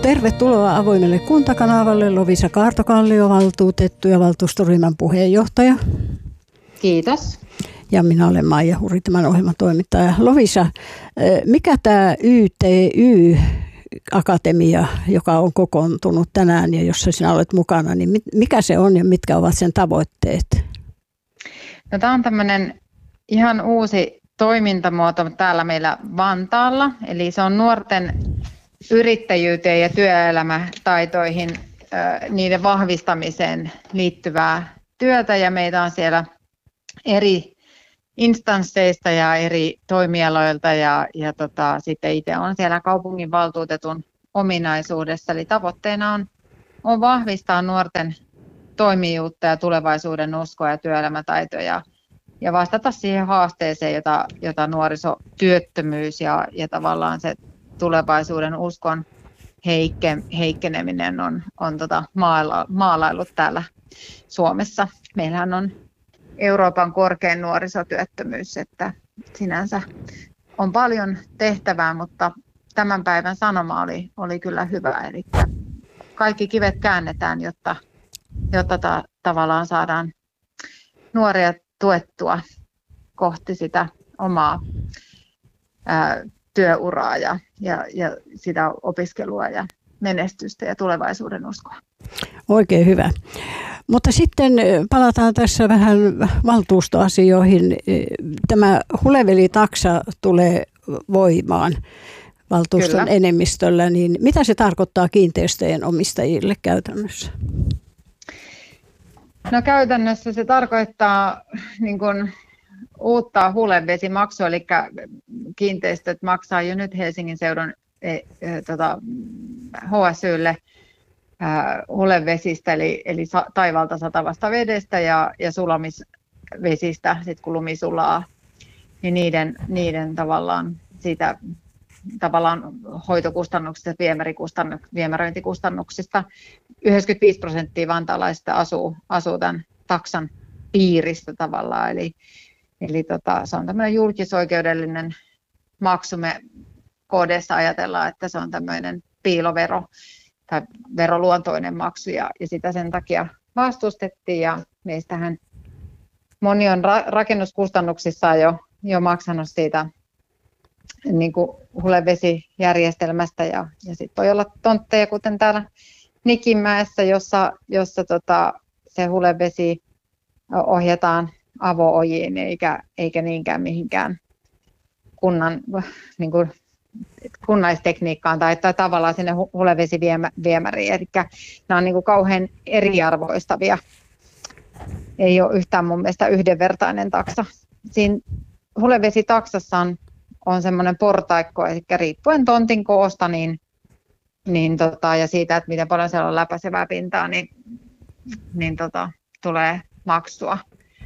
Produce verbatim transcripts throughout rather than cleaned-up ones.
Tervetuloa avoimelle kuntakanavalle Lovisa Kaartokallio, valtuutettu ja valtuustoryhmän puheenjohtaja. Kiitos. Ja minä olen Maija Huri, tämän ohjelman toimittaja. Lovisa, mikä tämä Y T Y-akatemia, joka on kokoontunut tänään ja jossa sinä olet mukana, niin mikä se on ja mitkä ovat sen tavoitteet? No, tämä on tämmöinen ihan uusi toimintamuoto täällä meillä Vantaalla, eli se on nuorten yrittäjyyteen ja työelämätaitoihin, niiden vahvistamiseen liittyvää työtä, ja meitä on siellä eri instansseista ja eri toimialoilta, ja, ja tota, sitten itse olen siellä kaupunginvaltuutetun ominaisuudessa, eli tavoitteena on, on vahvistaa nuorten toimijuutta ja tulevaisuuden uskoa ja työelämätaitoja ja vastata siihen haasteeseen, jota, jota nuorisotyöttömyys ja, ja tavallaan se tulevaisuuden uskon heikke, heikkeneminen on, on tota maala, maalaillut täällä Suomessa. Meillähän on Euroopan korkein nuorisotyöttömyys, että sinänsä on paljon tehtävää, mutta tämän päivän sanoma oli, oli kyllä hyvä. Eli kaikki kivet käännetään, jotta, jotta ta, tavallaan saadaan nuoria tuettua kohti sitä omaa ää, työuraa ja, ja, ja sitä opiskelua ja menestystä ja tulevaisuuden uskoa. Oikein hyvä. Mutta sitten palataan tässä vähän valtuustoasioihin. Tämä Huleveli-taksa tulee voimaan valtuuston Kyllä. enemmistöllä, niin mitä se tarkoittaa kiinteistöjen omistajille käytännössä? No, käytännössä se tarkoittaa niin kuin uutta hulevesimaksua, eli kiinteistöt maksaa jo nyt Helsingin seudun e, e, tota, H S Y:lle hulevesistä, eli, eli taivaalta satavasta vedestä ja, ja sulamisvesistä, sit kun lumi sulaa, niin niiden, niiden tavallaan siitä tavallaan hoitokustannuksista, viemäröintikustannuksista. yhdeksänkymmentäviisi prosenttia vantaalaisista asuu, asuu tämän taksan piiristä tavallaan, eli, eli tota, se on tämmöinen julkisoikeudellinen maksu. Me K D:ssä ajatellaan, että se on tämmöinen piilovero tai veroluontoinen maksu, ja, ja sitä sen takia vastustettiin, ja meistähän moni on ra- rakennuskustannuksissaan jo, jo maksanut siitä niin kuin hulevesijärjestelmästä, ja, ja sitten voi olla tontteja, kuten täällä Nikinmäessä, jossa, jossa tota, se hulevesi ohjataan avo-ojiin eikä, eikä niinkään mihinkään kunnan niin kuin kunnallistekniikkaan tai, tai tavallaan sinne hulevesiviemäriin. Eli nämä on niin kuin kauhean eriarvoistavia. Ei ole yhtään mun mielestä yhdenvertainen taksa. Siinä hulevesitaksassa on, on semmoinen portaikko, eli riippuen tontin koosta niin, niin tota, ja siitä, että miten paljon siellä on läpäisevää pintaa, niin, niin tota, tulee maksua.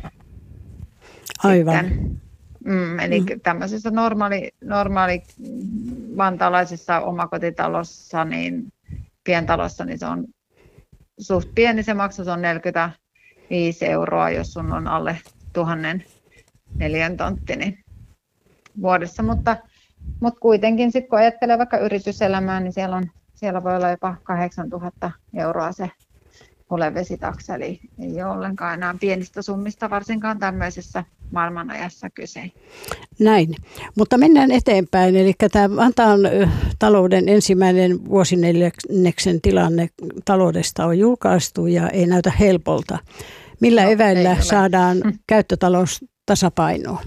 Aivan. Sitten, mm, eli mm. tämmöisessä normaali, normaali vantaalaisessa omakotitalossa, niin pientalossa, niin se on suht pieni se maksu, se on neljäkymmentäviisi euroa, jos sun on alle tuhannen neljän tontti niin vuodessa, mutta, mutta kuitenkin sitten kun ajattelee vaikka yrityselämää, niin siellä, on, siellä voi olla jopa kahdeksantuhatta euroa se hulevesitaksa, eli ei ole ollenkaan enää pienistä summista, varsinkaan tämmöisessä maailmanajassa kyse. Näin, mutta mennään eteenpäin, eli tämä Vantaan talouden ensimmäinen vuosineljänneksen tilanne taloudesta on julkaistu ja ei näytä helpolta. Millä no, eväillä saadaan käyttötalous tasapainoon?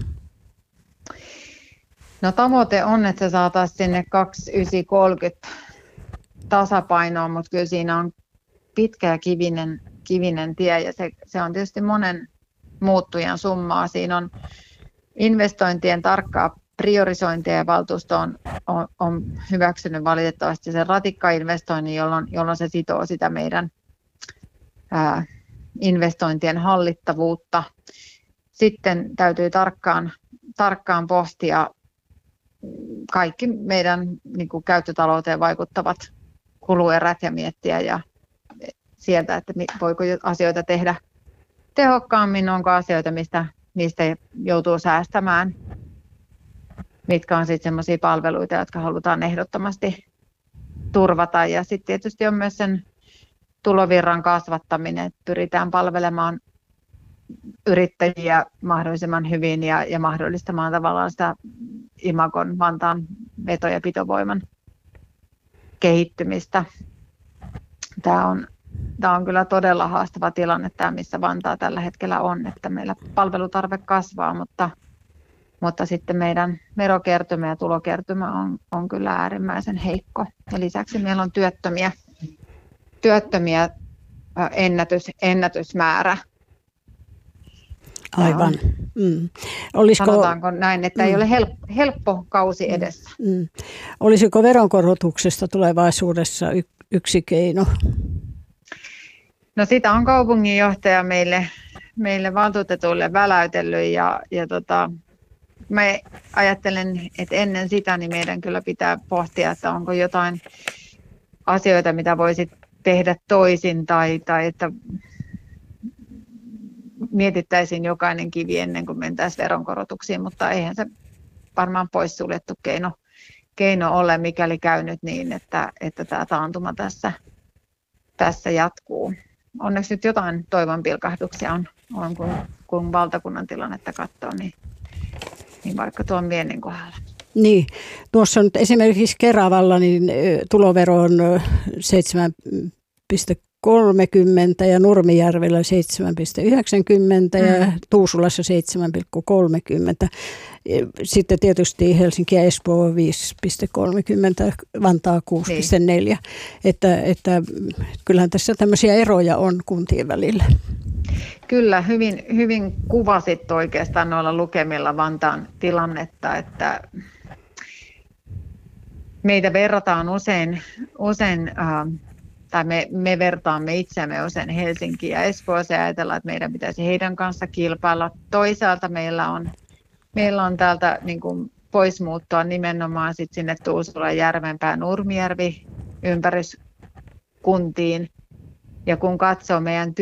No, tavoite on, että se saataisiin sinne kaksikymmentäyhdeksän kolmekymmentä tasapainoon, mutta kyllä siinä on pitkä ja kivinen, kivinen tie, ja se, se on tietysti monen muuttujan summaa. Siinä on investointien tarkkaa priorisointia, ja valtuusto on, on, on hyväksynyt valitettavasti sen ratikkainvestoinnin, jolloin, jolloin se sitoo sitä meidän ää, investointien hallittavuutta. Sitten täytyy tarkkaan, tarkkaan pohtia kaikki meidän niin kuin käyttötalouteen vaikuttavat kuluerät ja miettiä ja sieltä, että voiko asioita tehdä tehokkaammin, onko asioita, mistä, mistä joutuu säästämään, mitkä on sitten sellaisia palveluita, jotka halutaan ehdottomasti turvata. Ja sitten tietysti on myös sen tulovirran kasvattaminen, että pyritään palvelemaan yrittäjiä mahdollisimman hyvin ja, ja mahdollistamaan tavallaan sitä Imagon Vantaan veto- ja pitovoiman kehittymistä. Tämä on, tämä on kyllä todella haastava tilanne, tämä missä Vantaa tällä hetkellä on, että meillä palvelutarve kasvaa, mutta, mutta sitten meidän verokertymä ja tulokertymä on, on kyllä äärimmäisen heikko. Ja lisäksi meillä on työttömiä, työttömiä ennätys, ennätysmäärä. Aivan. Mm. Olisiko, Sanotaanko näin, että mm. ei ole helppo, helppo kausi edessä. Mm. Olisiko veronkorotuksesta tulevaisuudessa y- yksi keino? No sitä on kaupunginjohtaja meille, meille valtuutetuille väläytellyt ja, ja tota, mä ajattelen, että ennen sitä niin meidän kyllä pitää pohtia, että onko jotain asioita, mitä voisi tehdä toisin tai, tai että mietittäisiin jokainen kivi ennen kuin mentäisiin veronkorotuksiin, mutta eihän se varmaan poissuljettu keino, keino ole, mikäli käy nyt niin, että, että tämä taantuma tässä, tässä jatkuu. Onneksi nyt jotain toivonpilkahduksia on, on kun, kun valtakunnan tilannetta katsoo, niin, niin vaikka tuon viennin kohdalla. Niin, tuossa on nyt esimerkiksi Keravalla niin tulovero on seitsemän pilkku kolmekymmentä ja Nurmijärvellä seitsemän pilkku yhdeksänkymmentä mm. ja Tuusulassa seitsemän pilkku kolmekymmentä. Sitten tietysti Helsinki ja Espoo viisi pilkku kolmekymmentä, Vantaa kuusi pilkku neljä. Niin. Että, että kyllähän tässä tämmöisiä eroja on kuntien välillä. Kyllä, hyvin, hyvin kuvasit oikeastaan noilla lukemilla Vantaan tilannetta, että meitä verrataan usein, usein äh, tai me, me vertaamme itseämme usein Helsinkiin ja Espooseen ja ajatellaan, että meidän pitäisi heidän kanssa kilpailla. Toisaalta meillä on, meillä on täältä niin kuin poismuuttoa nimenomaan sit sinne Tuusulan, Järvenpään, Nurmijärvi ympäryskuntiin. Ja kun katsoo meidän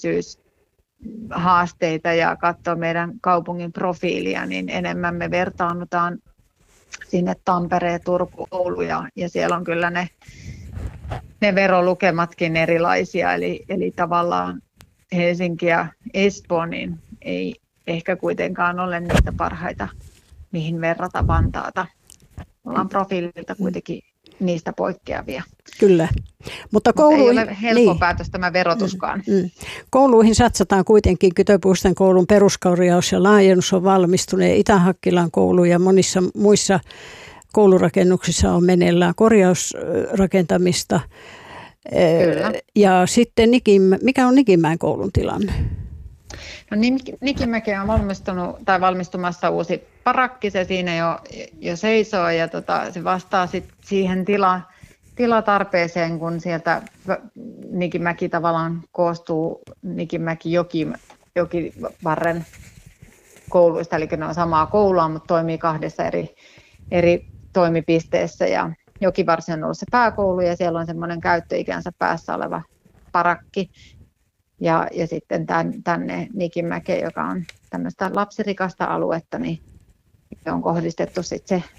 työllisyyshaasteita ja katsoo meidän kaupungin profiilia, niin enemmän me vertaannutaan sinne Tampereen, Turku, Oulu ja, ja siellä on kyllä ne ne verolukematkin erilaisia, eli, eli tavallaan Helsinki ja Espoo niin ei ehkä kuitenkaan ole niitä parhaita, mihin verrata Vantaata. Ollaan profiililta kuitenkin niistä poikkeavia. Kyllä. Mutta, kouluihin, Mutta ei ole helppo niin. päätös tämä verotuskaan. Mm, mm. Kouluihin satsataan kuitenkin. Kytöpuisten koulun peruskorjaus ja laajennus on valmistunut. Itä-Hakkilan koulu ja monissa muissa koulurakennuksissa on meneillään korjausrakentamista. Kyllä. Ja sitten mikä on Nikinmäen koulun tilanne? No, Nikinmäkeen on valmistunut tai valmistumassa uusi parakki, se siinä jo, jo seisoo ja tota, se vastaa sit siihen tila, tilatarpeeseen, kun sieltä Nikinmäki tavallaan koostuu Nikinmäki joki, jokivarren kouluista, eli ne on samaa koulua, mutta toimii kahdessa eri, eri toimipisteessä ja Jokivarsi on ollut se pääkoulu ja siellä on semmoinen käyttöikänsä päässä oleva parakki. Ja, ja sitten tän, tänne Nikinmäkeen, joka on tämmöistä lapsirikasta aluetta, niin on kohdistettu sitten se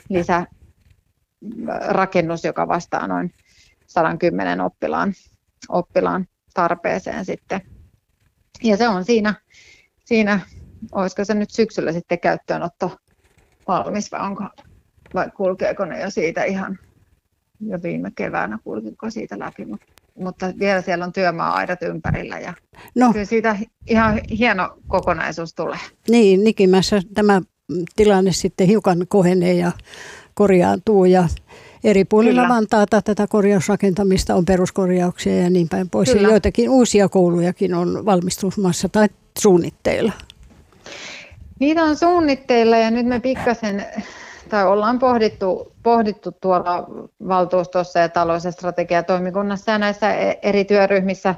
lisärakennus, joka vastaa noin sata kymmenen oppilaan, oppilaan tarpeeseen sitten. Ja se on siinä, siinä, olisiko se nyt syksyllä sitten käyttöönotto valmis vai onko, vai kulkeeko ne jo siitä ihan jo viime keväänä, kulkiko siitä läpi, mutta, mutta vielä siellä on työmaa-aidat ympärillä ja no. Kyllä siitä ihan hieno kokonaisuus tulee. Niin, Nikinmäessä tämä tilanne sitten hiukan kohenee ja korjaantuu ja eri puolilla Kyllä. Vantaata tätä korjausrakentamista on peruskorjauksia ja niin päin pois. Kyllä. Ja joitakin uusia koulujakin on valmistumassa tai suunnitteilla. Niitä on suunnitteilla ja nyt me pikkasen tai ollaan pohdittu, pohdittu tuolla valtuustossa ja talous- ja strategiatoimikunnassa ja näissä eri työryhmissä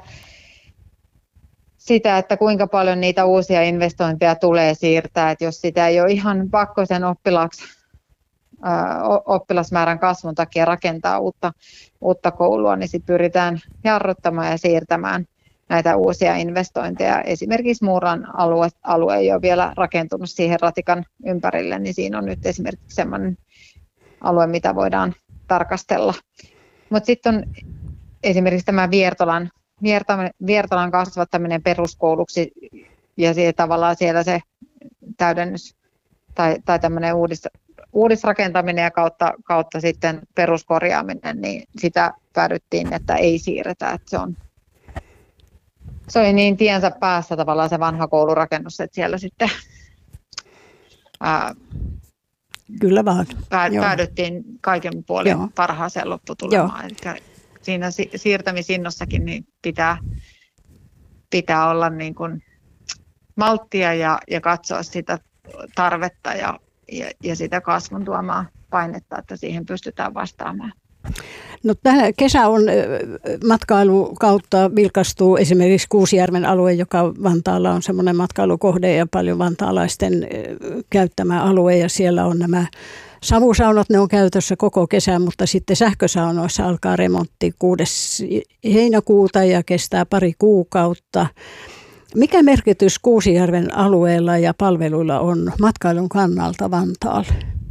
sitä, että kuinka paljon niitä uusia investointeja tulee siirtää, että jos sitä ei ole ihan pakko sen oppilaaksi, ää, oppilasmäärän kasvun takia rakentaa uutta, uutta koulua, niin sitten pyritään jarruttamaan ja siirtämään näitä uusia investointeja. Esimerkiksi Muuran alue, alue ei ole vielä rakentunut siihen ratikan ympärille, niin siinä on nyt esimerkiksi sellainen alue, mitä voidaan tarkastella. Mutta sitten on esimerkiksi tämä Viertolan, Viertolan kasvattaminen peruskouluksi ja siellä, tavallaan siellä se täydennys tai, tai tämmöinen uudis, uudisrakentaminen ja kautta, kautta sitten peruskorjaaminen, niin sitä päädyttiin, että ei siirretä. Että se, on, se oli niin tiensä päässä tavallaan se vanha koulurakennus, että siellä sitten ää, Kyllä vaan. Pää, päädyttiin kaiken puolin Joo. parhaaseen lopputulemaan. Eli siinä si- siirtämisinnossakin niin pitää, pitää olla niin kuin malttia ja, ja katsoa sitä tarvetta ja, ja, ja sitä kasvun tuomaa painetta, että siihen pystytään vastaamaan. No, tämä kesä on matkailu kautta vilkastuu esimerkiksi Kuusijärven alue, joka Vantaalla on semmoinen matkailukohde ja paljon vantaalaisten käyttämä alue, ja siellä on nämä savusaunat, ne on käytössä koko kesän, mutta sitten sähkösaunoissa alkaa remontti kuudes heinäkuuta ja kestää pari kuukautta. Mikä merkitys Kuusijärven alueella ja palveluilla on matkailun kannalta Vantaalle?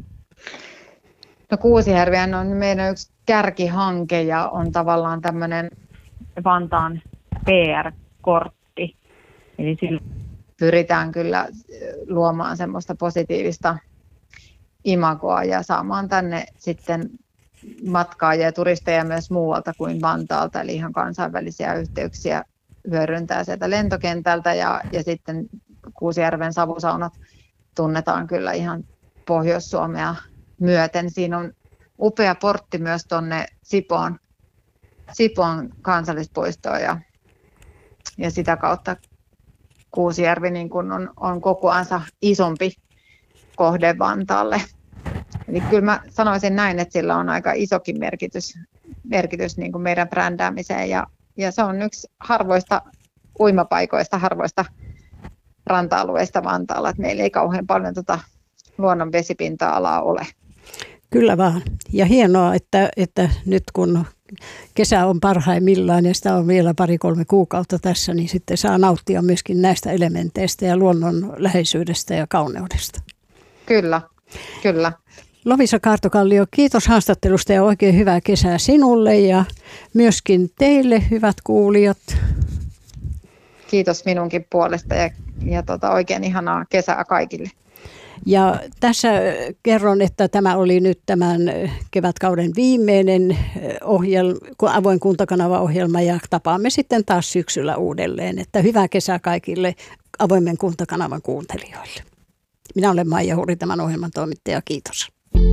No, Kuusijärvihän on meidän yksi kärkihanke ja on tavallaan tämmöinen Vantaan P R-kortti. Eli sillä pyritään kyllä luomaan semmoista positiivista imagoa ja saamaan tänne sitten matkaajia ja turisteja myös muualta kuin Vantaalta, eli ihan kansainvälisiä yhteyksiä hyödyntää sieltä lentokentältä ja, ja sitten Kuusijärven savusaunat tunnetaan kyllä ihan Pohjois-Suomea myöten. Siinä on upea portti myös tuonne Sipoon, Sipoon kansallispuistoon ja, ja sitä kautta Kuusijärvi niin kun on, on kokoansa isompi kohde Vantaalle. Eli kyllä mä sanoisin näin, että sillä on aika isokin merkitys, merkitys niin kuin meidän brändäämiseen ja, ja se on yksi harvoista uimapaikoista, harvoista ranta-alueista Vantaalla, että meillä ei kauhean paljon tuota luonnon vesipinta-alaa ole. Kyllä vaan. Ja hienoa, että, että nyt kun kesä on parhaimmillaan ja sitä on vielä pari-kolme kuukautta tässä, niin sitten saa nauttia myöskin näistä elementeistä ja luonnon läheisyydestä ja kauneudesta. Kyllä, kyllä. Lovisa Kaartokallio, kiitos haastattelusta ja oikein hyvää kesää sinulle ja myöskin teille, hyvät kuulijat. Kiitos minunkin puolesta ja, ja tota, oikein ihanaa kesää kaikille. Ja tässä kerron, että tämä oli nyt tämän kevätkauden viimeinen ohjelma, avoin kuntakanava-ohjelma ja tapaamme sitten taas syksyllä uudelleen. Että hyvää kesää kaikille avoimen kuntakanavan kuuntelijoille. Minä olen Maija Huri, tämän ohjelman toimittaja. Kiitos.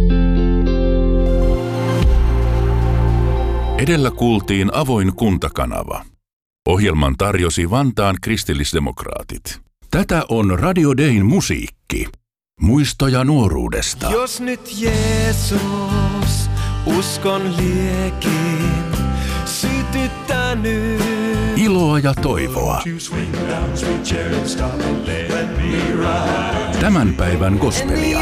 Edellä kuultiin avoin kuntakanava. Ohjelman tarjosi Vantaan kristillisdemokraatit. Tätä on Radio Dayn musiikki. Muistoja nuoruudesta. Jos nyt Jeesus uskon liekin sytyttänyt. Iloa ja toivoa. Tämän päivän gospelia.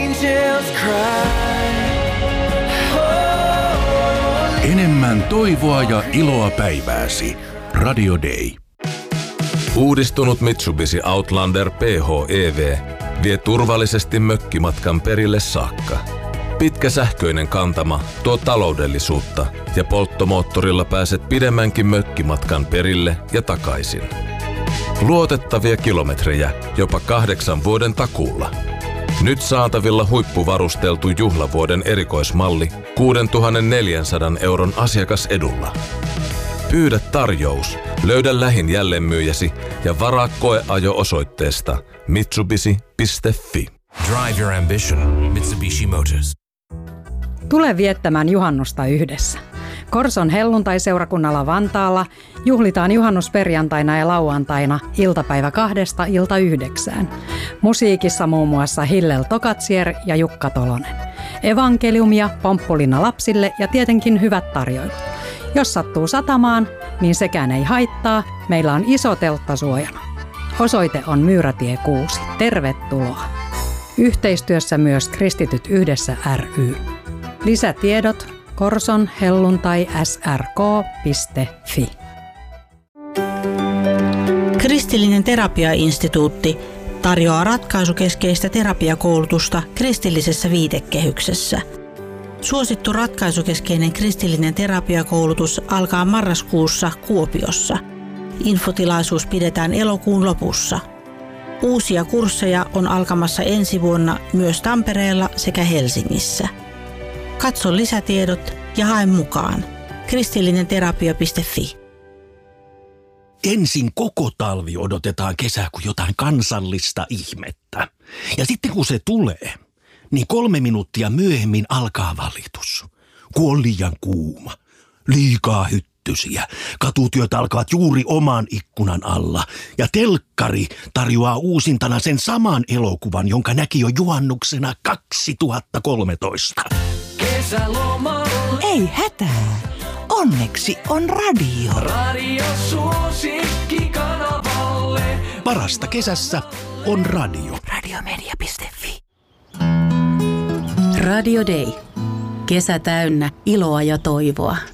Enemmän toivoa ja iloa päivääsi. Radio Day. Uudistunut Mitsubishi Outlander P H E V vie turvallisesti mökkimatkan perille saakka. Pitkä sähköinen kantama tuo taloudellisuutta ja polttomoottorilla pääset pidemmänkin mökkimatkan perille ja takaisin. Luotettavia kilometrejä jopa kahdeksan vuoden takuulla. Nyt saatavilla huippuvarusteltu juhlavuoden erikoismalli kuusituhattaneljäsataa euron asiakasedulla. Pyydä tarjous, löydä lähin jälleenmyyjäsi ja varaa koeajo osoitteesta mitsubishi piste fi. Drive your ambition, Mitsubishi Motors. Tule viettämään juhannusta yhdessä. Korson helluntaiseurakunnalla Vantaalla juhlitaan juhannusperjantaina ja lauantaina iltapäivä kahdesta ilta yhdeksään. Musiikissa muun muassa Hillel Tokatsier ja Jukka Tolonen. Evankeliumia, pomppulina lapsille ja tietenkin hyvät tarjoilut. Jos sattuu satamaan, niin sekään ei haittaa. Meillä on iso teltta suojana. Osoite on Myyrätie kuusi. Tervetuloa. Yhteistyössä myös Kristityt yhdessä ry. Lisätiedot korson helluntai s r k piste f i. Kristillinen terapiainstituutti tarjoaa ratkaisukeskeistä terapiakoulutusta kristillisessä viitekehyksessä. Suosittu ratkaisukeskeinen kristillinen terapiakoulutus alkaa marraskuussa Kuopiossa. Infotilaisuus pidetään elokuun lopussa. Uusia kursseja on alkamassa ensi vuonna myös Tampereella sekä Helsingissä. Katso lisätiedot ja hae mukaan. kristillinenterapia piste fi. Ensin koko talvi odotetaan kesää kuin jotain kansallista ihmettä. Ja sitten kun se tulee, niin kolme minuuttia myöhemmin alkaa valitus. Kun on liian kuuma, liikaa hyttysiä, katutyöt alkavat juuri oman ikkunan alla. Ja telkkari tarjoaa uusintana sen saman elokuvan, jonka näki jo juhannuksena kaksituhattakolmetoista. Kesälomalle. Ei hätää. Onneksi on radio. Radio suosikki kanavalle. Parasta kesässä on radio. radiomedia piste fi. Radio Day. Kesä täynnä iloa ja toivoa.